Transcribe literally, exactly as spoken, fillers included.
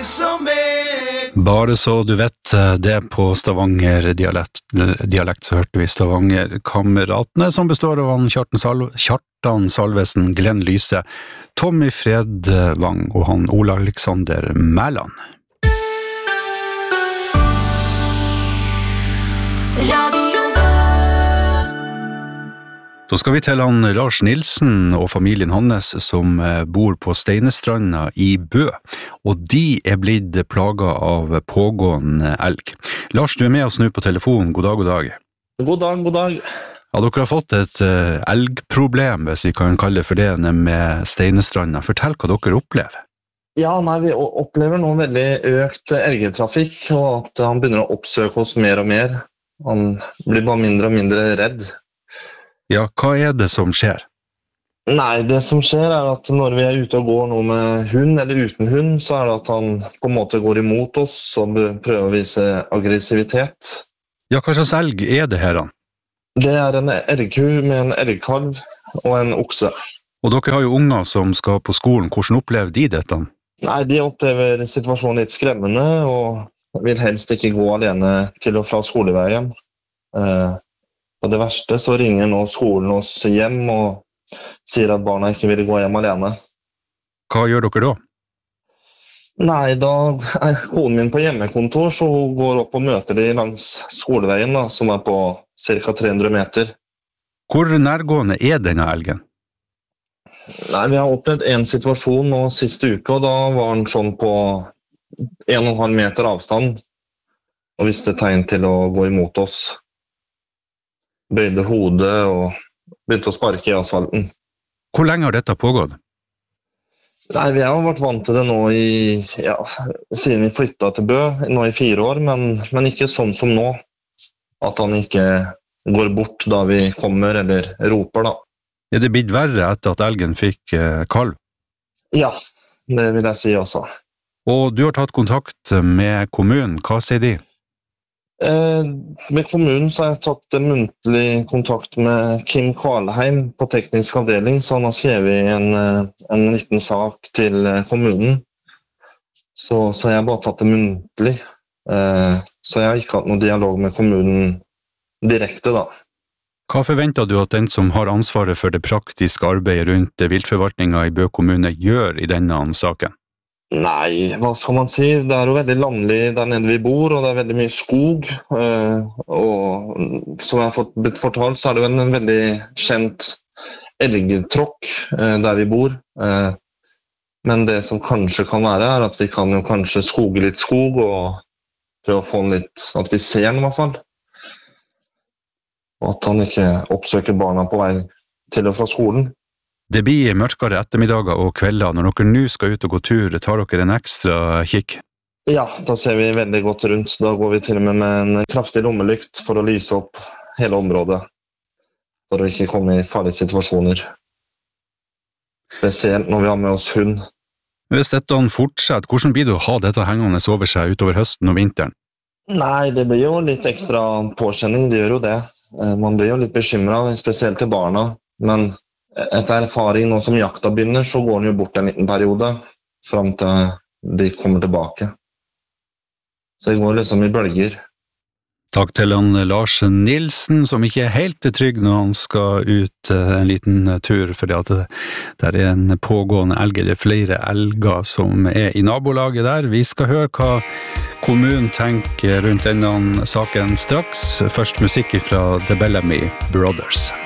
Bare så du vet det, på Stavanger-dialekt dialekt, så hørte vi Stavanger-kameratene, som består av han Kjartan, Salv Kjartan Salvesen, Glenn Lyse, Tommy Fredvang og han Ola Alexander Mæland. Da skal vi til han Lars Nilsen og familien hans som bor på Steinestranda i Bø, og de er blitt plaget av pågående elg. Lars, du er med oss nå på telefon. God dag, god dag. God dag, god dag. Ja, dere har fått et elgproblem, hvis vi kan kalle det for det, med Steinestranda. Fortell hva dere opplever. Ja, nei, vi opplever nå veldig økt elgetrafikk, og at han begynner å oppsøke oss mer og mer. Han blir bare mindre og mindre redd. Ja, hva er det som skjer? Nei, det som skjer er at når vi er ute og går nå med hund eller uten hund, så er det at han på en måte går imot oss og prøver å vise aggressivitet. Ja, hva slags elg er det her? Det er en elgku med en elgkalv og en okse. Og dere har jo unger som skal på skolen. Hvordan opplever de dette? Nei, de opplever situasjonen litt skremmende og vil helst ikke gå alene til og fra skoleveien. Eh, Og det verste så ringer nå skolen oss hjem og sier at barna ikke vil gå hjem alene. Hva gjør dere da? Nei, da er konen min på hjemmekontor, så hun går opp og møter de langs skoleveien, da, som er på cirka tre hundre meter. Hvor nærgående er denne elgen? Nei, vi har opplevd en situasjon nå siste uke, og da var han sånn på en og en halv meter avstand, og viste tegn til å gå imot oss. Bøyde hodet og begynte å sparke i asfalten. Hvor lenge har dette pågått? Nei, vi har vært vant til det nå i, ja, siden vi flyttet til Bø, nå i fire år, men, men ikke sånn som nå. At han ikke går bort da vi kommer eller roper da. Er det blitt verre etter at elgen fikk eh, kalv? Ja, det vil jeg si også. Og du har tatt kontakt med kommunen. Hva sier de? Eh, med kommunen så har jeg tatt en muntlig kontakt med Kim Kvalheim på teknisk avdeling, så han har skrevet en, en liten sak til kommunen. Så, så jeg har bare tatt det muntlig. Eh, så jeg har ikke hatt noen dialog med kommunen direkte da. Hva forventer du at den som har ansvaret for det praktiske arbeidet rundt viltforvaltningen i Bø kommune gjør i denne saken? Nei, hva skal man si? Det er jo veldig landlig der nede vi bor, og det er veldig mye skog. Og som jeg har fått blitt fortalt, så er det jo en veldig kjent elgtråkk der vi bor. Men det som kanskje kan være, er at vi kan jo kanskje skoge litt skog, og prøve å få den litt, at vi ser den i hvert fall. Og at han ikke oppsøker barna på vei til og fra skolen. Det blir mørkere ettermiddager og kvelder. Når dere nå skal ut og gå tur, tar dere en ekstra kikk? Ja, da ser vi veldig godt rundt. Da går vi til og med med en kraftig lommelykt for å lyse opp hele området. For å ikke komme i farlige situasjoner. Spesielt når vi har med oss hund. Hvis dette fortsetter, hvordan blir det å ha dette hengende over seg utover høsten og vinteren? Nei, det blir jo litt ekstra påkjenning, det gjør jo det. Man blir jo litt bekymret, spesielt til barna. Men etter erfaring nå som jakta begynner, så går den jo bort en liten periode, frem til de kommer tilbake. Så det går liksom i bølger. Takk til han Lars Nilsen, som ikke er helt trygg når han skal ut en liten tur, fordi at det er en pågående elg, eller flere elger som er i nabolaget der. Vi skal høre hva kommunen tenker rundt denne saken straks. Først musikk fra The Bellamy Brothers.